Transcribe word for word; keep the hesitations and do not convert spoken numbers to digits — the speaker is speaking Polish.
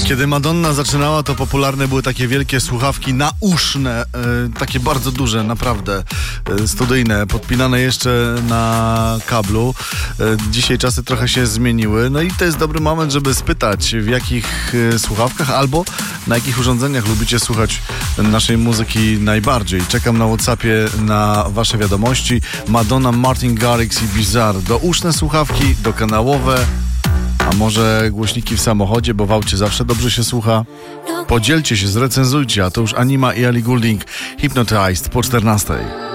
Kiedy Madonna zaczynała, to popularne były takie wielkie słuchawki nauszne, e, takie bardzo duże, naprawdę e, studyjne, podpinane jeszcze na kablu. E, dzisiaj czasy trochę się zmieniły, no i to jest dobry moment, żeby spytać, w jakich e, słuchawkach albo na jakich urządzeniach lubicie słuchać naszej muzyki najbardziej. Czekam na WhatsAppie na wasze wiadomości. Madonna, Martin Garrix i Bizarre. Douszne słuchawki, dokanałowe, a może głośniki w samochodzie, bo w aucie zawsze dobrze się słucha. Podzielcie się, zrecenzujcie, a to już Anima i Ellie Goulding, Hypnotized po czternastej.